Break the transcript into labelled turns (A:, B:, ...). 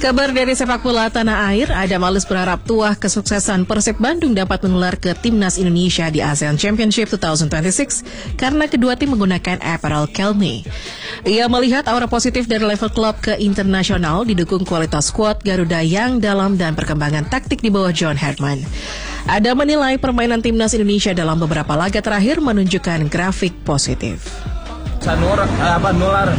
A: Kabar dari sepak bola tanah air, Adam Alus berharap tuah kesuksesan Persib Bandung dapat menular ke Timnas Indonesia di ASEAN Championship 2026 karena kedua tim menggunakan apparel Kelme. Ia melihat aura positif dari level klub ke internasional didukung kualitas skuad Garuda yang dalam dan perkembangan taktik di bawah John Herdman. Adam menilai permainan Timnas Indonesia dalam beberapa laga terakhir menunjukkan grafik positif.
B: Nular